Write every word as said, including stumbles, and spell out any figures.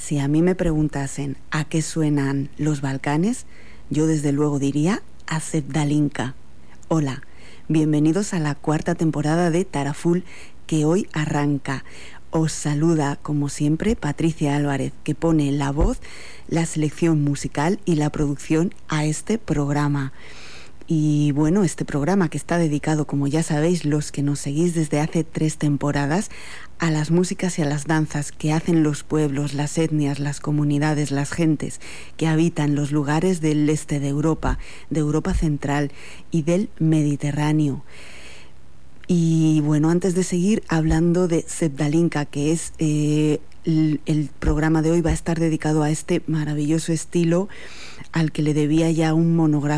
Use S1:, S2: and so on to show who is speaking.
S1: Si a mí me preguntasen a qué suenan los Balcanes, yo desde luego diría a Sevdalinka. Hola, bienvenidos a la cuarta temporada de Taraful, que hoy arranca. Os saluda, como siempre, Patricia Álvarez, que pone la voz, la selección musical y la producción a este programa. Y bueno, este programa que está dedicado, como ya sabéis, los que nos seguís desde hace tres temporadas, a las músicas y a las danzas que hacen los pueblos, las etnias, las comunidades, las gentes que habitan los lugares del este de Europa, de Europa Central y del Mediterráneo. Y bueno, antes de seguir hablando de Sevdalinka, que es eh, el, el programa de hoy va a estar dedicado a este maravilloso estilo al que le debía ya un monográfico